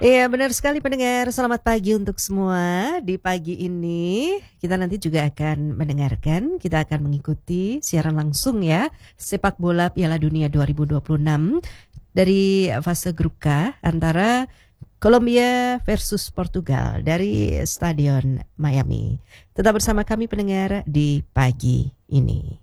Iya benar sekali pendengar, selamat pagi untuk semua. Di pagi ini kita nanti juga akan mendengarkan, kita akan mengikuti siaran langsung ya sepak bola Piala Dunia 2026 dari fase grup K antara Kolombia versus Portugal dari Stadion Miami. Tetap bersama kami pendengar di pagi ini.